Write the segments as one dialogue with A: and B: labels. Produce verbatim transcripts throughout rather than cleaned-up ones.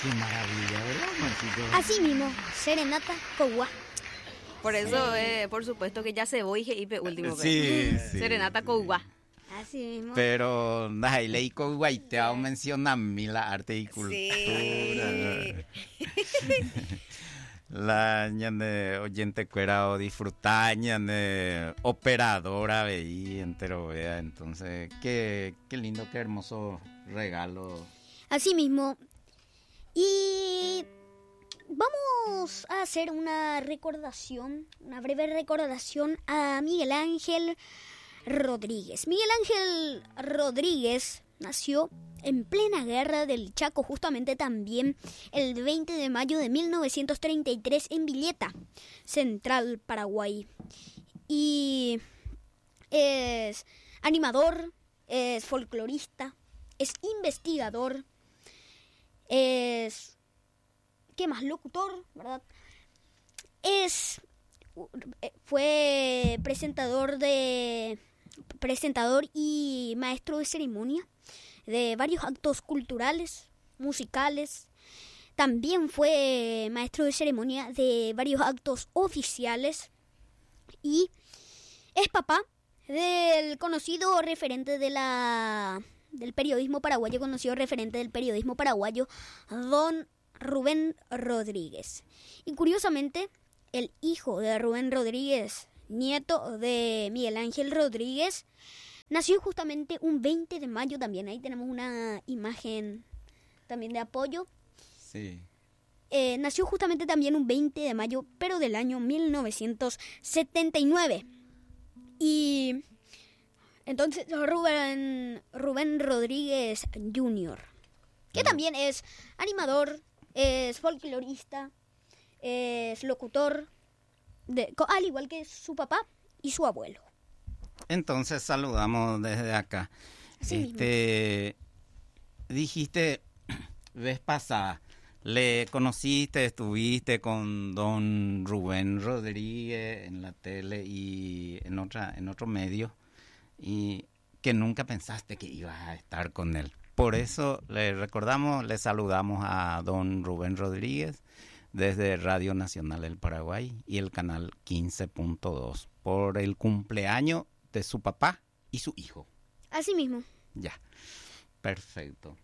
A: Qué maravilla, ¿verdad, Juancito?
B: Así mismo, Serenata Cogua.
C: Por eso, eh, por supuesto que ya se voy y pe último.
A: Sí,
C: pe.
A: sí,
C: Serenata
A: sí.
C: Cogua.
B: Así mismo.
A: Pero Nailei Coguaiteao menciona mi la arte y cultura.
C: Sí.
A: La ñane oyente cuera o disfrutar, ñane operadora veí entero vea. Entonces, qué, qué lindo, qué hermoso regalo.
B: Así mismo. Y vamos a hacer una recordación, una breve recordación a Miguel Ángel Rodríguez. Miguel Ángel Rodríguez nació en plena guerra del Chaco, justamente también el veinte de mayo de mil novecientos treinta y tres en Villeta, Central Paraguay. Y es animador, es folclorista, es investigador, es... ¿qué más? Locutor, ¿verdad? Es... fue presentador de... presentador y maestro de ceremonia de varios actos culturales, musicales. También fue maestro de ceremonia de varios actos oficiales y es papá del conocido referente de la del periodismo paraguayo, conocido referente del periodismo paraguayo, don Rubén Rodríguez. Y curiosamente, el hijo de Rubén Rodríguez, nieto de Miguel Ángel Rodríguez, nació justamente un veinte de mayo también. Ahí tenemos una imagen también de apoyo.
A: Sí.
B: Eh, nació justamente también un veinte de mayo, pero del año mil novecientos setenta y nueve. Y entonces Rubén, Rubén Rodríguez junior, que también es animador, es folclorista, es locutor, de, al igual que su papá y su abuelo.
A: Entonces saludamos desde acá.
B: Así
A: este mismo. Dijiste vez pasada, le conociste, estuviste con don Rubén Rodríguez en la tele y en otra en otro medio, y que nunca pensaste que ibas a estar con él. Por eso le recordamos, le saludamos a don Rubén Rodríguez desde Radio Nacional del Paraguay y el canal quince punto dos por el cumpleaños de su papá y su hijo.
B: Así mismo.
A: Ya, perfecto.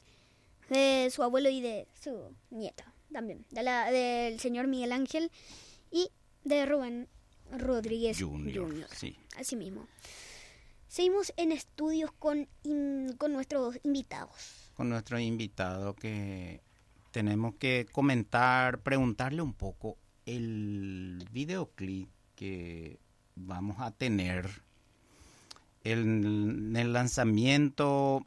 B: De su abuelo y de su nieta también. De la, del señor Miguel Ángel y de Rubén Rodríguez
A: Junior,
B: junior
A: sí.
B: Así mismo. Seguimos en estudios con, in, con nuestros invitados.
A: Con nuestro invitado, que tenemos que comentar, preguntarle un poco el videoclip que vamos a tener. El, en el lanzamiento,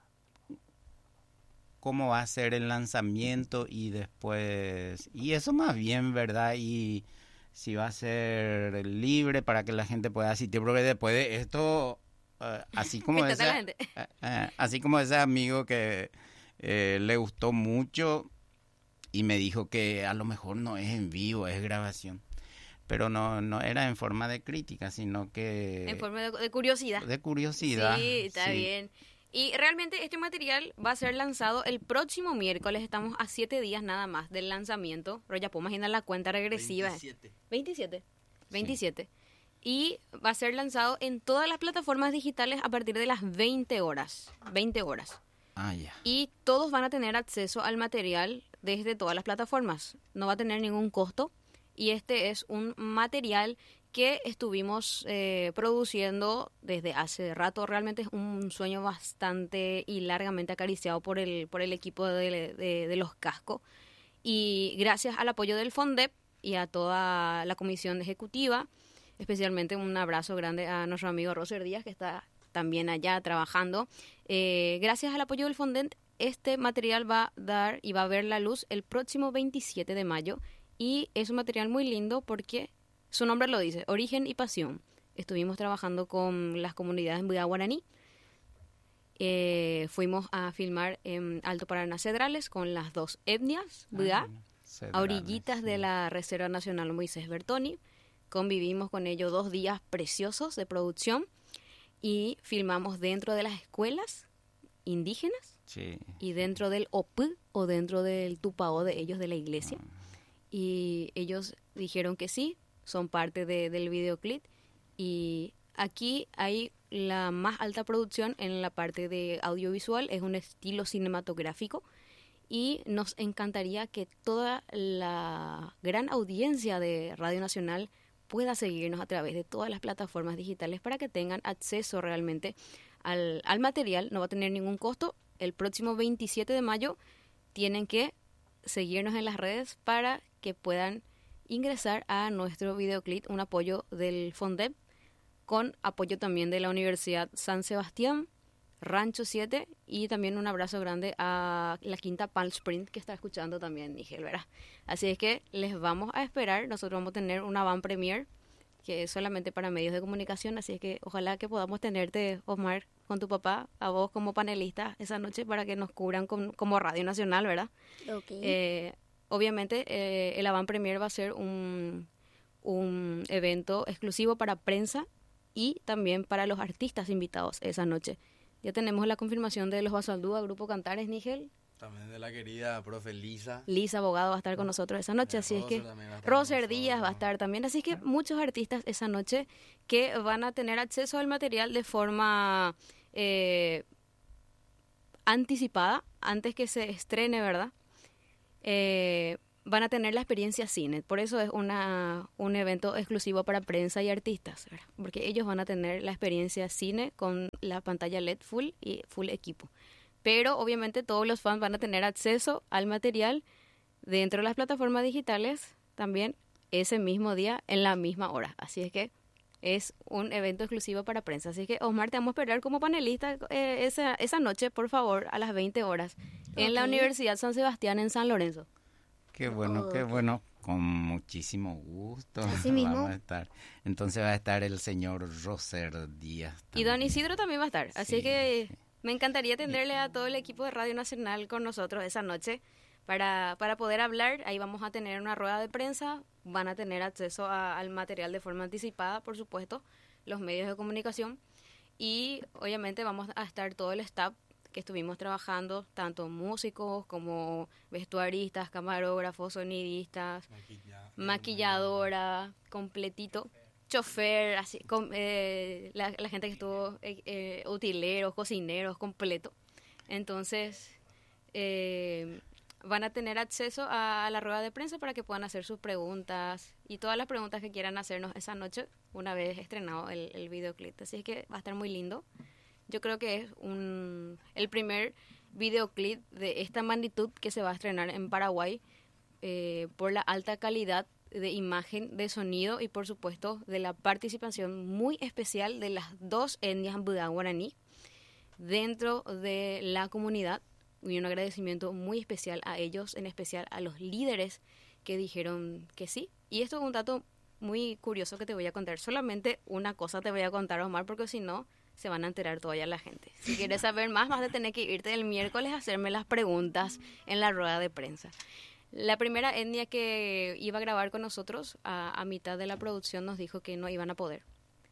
A: cómo va a ser el lanzamiento y después, y eso más bien, ¿verdad? Y si va a ser libre para que la gente pueda asistir, porque después de esto, uh, así como ese, uh, uh, así como ese amigo que uh, le gustó mucho y me dijo que a lo mejor no es en vivo, es grabación. Pero no no era en forma de crítica, sino que...
C: En forma de, de curiosidad.
A: De curiosidad.
C: Sí, está sí. bien. Y realmente este material va a ser lanzado el próximo miércoles. Estamos a siete días nada más del lanzamiento. Pero ya puedo imaginar la cuenta regresiva.
D: veintisiete.
C: veintisiete. veintisiete. Sí. Y va a ser lanzado en todas las plataformas digitales a partir de las veinte horas. veinte horas.
A: Ah, ya.
C: Y todos van a tener acceso al material desde todas las plataformas. No va a tener ningún costo. Y este es un material que estuvimos eh, produciendo desde hace rato. Realmente es un sueño bastante y largamente acariciado por el por el equipo de, de, de los cascos. Y gracias al apoyo del FONDEP y a toda la comisión ejecutiva, especialmente un abrazo grande a nuestro amigo Roser Díaz, que está también allá trabajando. Eh, gracias al apoyo del FONDEP, este material va a dar y va a ver la luz el próximo veintisiete de mayo. Y es un material muy lindo porque su nombre lo dice, origen y pasión. Estuvimos trabajando con las comunidades en Buda Guaraní. Eh, fuimos a filmar en Alto Paraná Cedrales con las dos etnias, Buda, ah, a orillitas sí. de la Reserva Nacional Moisés Bertoni. Convivimos con ellos dos días preciosos de producción y filmamos dentro de las escuelas indígenas.
A: Sí.
C: Y dentro del O P o dentro del Tupao de ellos, de la iglesia.
A: Ah.
C: Y ellos dijeron que sí, son parte de, del videoclip. Y aquí hay la más alta producción en la parte de audiovisual, es un estilo cinematográfico. Y nos encantaría que toda la gran audiencia de Radio Nacional pueda seguirnos a través de todas las plataformas digitales para que tengan acceso realmente al, al material. No va a tener ningún costo. El próximo veintisiete de mayo tienen que seguirnos en las redes para que puedan ingresar a nuestro videoclip, un apoyo del FONDEP, con apoyo también de la Universidad San Sebastián, Rancho siete, y también un abrazo grande a la Quinta Palm Sprint, que está escuchando también, Nigel, ¿verdad? Así es que les vamos a esperar. Nosotros vamos a tener una van premier que es solamente para medios de comunicación, así es que ojalá que podamos tenerte, Omar, con tu papá, a vos como panelista esa noche para que nos cubran con, como Radio Nacional, ¿verdad?
B: Okay.
C: Eh, obviamente eh, el Avant Premier va a ser un, un evento exclusivo para prensa y también para los artistas invitados esa noche. Ya tenemos la confirmación de los Basaldúa, Grupo Cantares, Nigel.
D: También de la querida profe Lisa.
C: Lisa Abogado va a estar con nosotros esa noche,
D: Eh,
C: así es que
D: Roser también va a estar
C: Roser
D: con
C: Díaz va a
D: nosotros.
C: estar también, así es que muchos artistas esa noche que van a tener acceso al material de forma eh, anticipada, antes que se estrene, ¿verdad? Eh, van a tener la experiencia cine, por eso es una, un evento exclusivo para prensa y artistas, ¿verdad? Porque ellos van a tener la experiencia cine con la pantalla L E D full y full equipo. Pero obviamente todos los fans van a tener acceso al material dentro de las plataformas digitales también ese mismo día en la misma hora. Así es que es un evento exclusivo para prensa. Así que, Osmar, te vamos a esperar como panelista eh, esa, esa noche, por favor, a las veinte horas en la
B: Ok.
C: Universidad San Sebastián en San Lorenzo.
A: Qué bueno, qué
B: Ok.
A: bueno. Con muchísimo gusto
B: Así mismo.
A: vamos a estar. Entonces va a estar el señor Roser Díaz.
C: Y don
A: también.
C: Isidro también va a estar. Así
A: Sí,
C: que
A: sí.
C: me encantaría tenerle a todo el equipo de Radio Nacional con nosotros esa noche para, para poder hablar. Ahí vamos a tener una rueda de prensa, van a tener acceso a- al material de forma anticipada, por supuesto, los medios de comunicación. Y obviamente vamos a estar todo el staff que estuvimos trabajando, tanto músicos como vestuaristas, camarógrafos, sonidistas,
D: Maquilla-
C: maquilladora, completito, chofer, así, com- eh, la, la gente que estuvo, eh, eh, utileros, cocineros, completo. Entonces, eh, van a tener acceso a, a la rueda de prensa para que puedan hacer sus preguntas y todas las preguntas que quieran hacernos esa noche una vez estrenado el, el videoclip. Así es que va a estar muy lindo. Yo creo que es un, el primer videoclip de esta magnitud que se va a estrenar en Paraguay eh, por la alta calidad de imagen, de sonido y por supuesto de la participación muy especial de las dos etnias Mbudá guaraní dentro de la comunidad, y un agradecimiento muy especial a ellos, en especial a los líderes que dijeron que sí. Y esto es un dato muy curioso que te voy a contar. Solamente una cosa te voy a contar, Omar, porque si no se van a enterar todavía la gente. Si quieres saber más, vas a tener que irte el miércoles a hacerme las preguntas en la rueda de prensa. La primera etnia que iba a grabar con nosotros a, a mitad de la producción nos dijo que no iban a poder.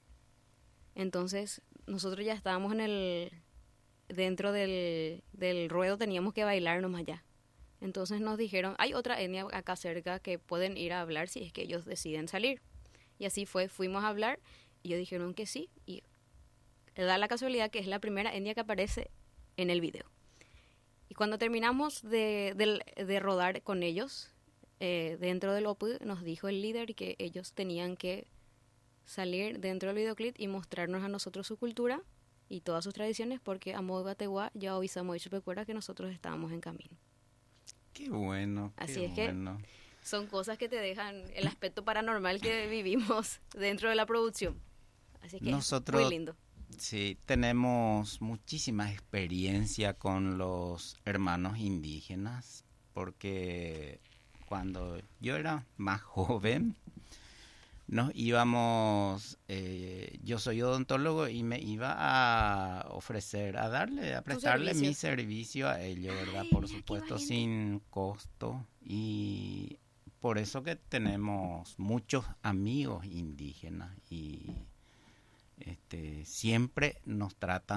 C: Entonces nosotros ya estábamos en el dentro del, del ruedo, teníamos que bailar nomás ya. Entonces nos dijeron, hay otra etnia acá cerca que pueden ir a hablar si es que ellos deciden salir. Y así fue, fuimos a hablar y ellos dijeron que sí. Y da la casualidad que es la primera etnia que aparece en el video. Y cuando terminamos de, de, de rodar con ellos, eh, dentro del O P U, nos dijo el líder que ellos tenían que salir dentro del videoclip y mostrarnos a nosotros su cultura y todas sus tradiciones, porque a modo Bateguá ya avisamos y recuerda que nosotros estábamos en camino.
A: Qué bueno, qué
C: Así es que
A: bueno.
C: son cosas que te dejan el aspecto paranormal que vivimos dentro de la producción. Así que
A: Nosotros-
C: muy lindo.
A: Sí, tenemos muchísima experiencia con los hermanos indígenas, porque cuando yo era más joven, nos íbamos, eh, yo soy odontólogo y me iba a ofrecer, a darle, a prestarle
C: servicio.
A: mi servicio a ellos, ¿verdad?
C: Ay,
A: Por
C: mira qué
A: supuesto,
C: valiente.
A: sin costo. Y por eso que tenemos muchos amigos indígenas y este siempre nos tratan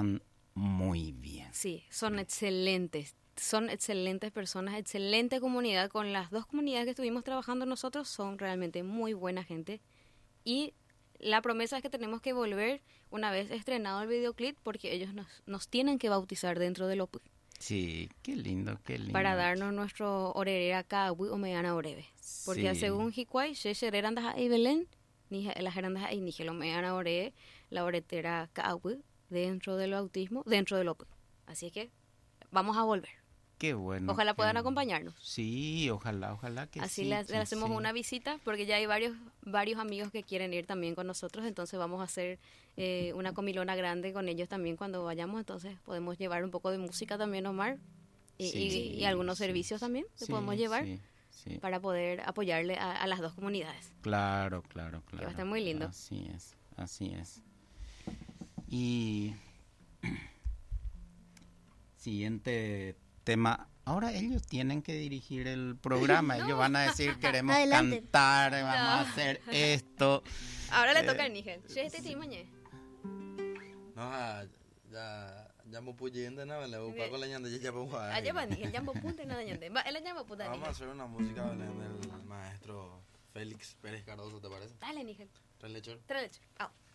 A: muy bien.
C: Sí, son excelentes. Son excelentes personas, excelente comunidad. Con las dos comunidades que estuvimos trabajando nosotros, son realmente muy buena gente. Y la promesa es que tenemos que volver una vez estrenado el videoclip, porque ellos nos, nos tienen que bautizar dentro del O P U.
A: Sí, qué lindo, qué lindo.
C: Para darnos nuestro orerera Kawi o Meana Orebe. Porque
A: Sí.
C: según Hikwai, Shesher andas a Belén, ni las herandas a Nigelo Meana Orebe, la oretera Kawi dentro del bautismo, dentro del O P U. Así es que vamos a volver.
A: Qué bueno.
C: Ojalá
A: qué
C: puedan
A: bueno.
C: acompañarnos.
A: Sí, ojalá, ojalá que
C: Así
A: sí.
C: le,
A: sí,
C: le hacemos
A: sí.
C: una visita, porque ya hay varios varios amigos que quieren ir también con nosotros, entonces vamos a hacer eh, una comilona grande con ellos también cuando vayamos, entonces podemos llevar un poco de música también, Omar, y,
A: Sí,
C: y- y algunos
A: sí,
C: servicios también que
A: sí,
C: podemos llevar
A: sí, sí.
C: para poder apoyarle a, a las dos comunidades.
A: Claro, claro, claro.
C: va a estar muy lindo.
A: Así es, así es. Y siguiente tema. Ahora ellos tienen que dirigir el programa. Ellos van a decir, queremos
B: Adelante.
A: cantar, vamos a
C: No.
A: hacer esto.
C: Ahora le
A: Eh,
C: toca a Nígel. Che, este sí, mañe.
D: No, ah, ya, ya me pude yendo, no, le voy a con la ñanda, ya ya voy a
C: Allá va Nígel, jambo punta y nada ñande. Va, él llama puta
D: Vamos a
C: Nígel.
D: hacer una música Belén, del maestro Félix Pérez Cardoso, ¿te parece?
C: Dale, Nígel.
D: Tres lechos.
C: Tres leches. Ah.